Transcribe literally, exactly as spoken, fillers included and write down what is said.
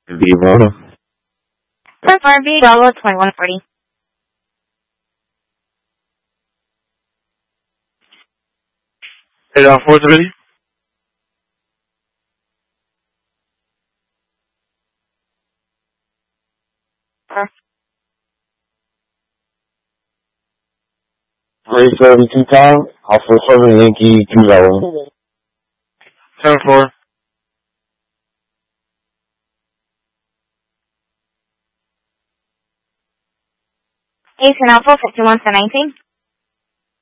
Vivo. ten four, B, Bravo, twenty-one forty. eight out four three. three seventy-two Tom, Alpha seven Yankee two zero. ten four. Eastern Alpha, fifty-one to nineteen.